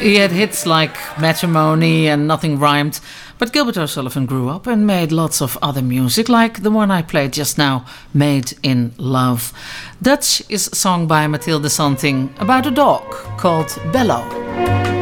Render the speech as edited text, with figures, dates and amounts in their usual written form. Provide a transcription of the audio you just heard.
He had hits like Matrimony and Nothing Rhymed, but Gilbert O'Sullivan grew up and made lots of other music, like the one I played just now, Made in Love. Dutch is sung by Mathilde Santing about a dog called Bello.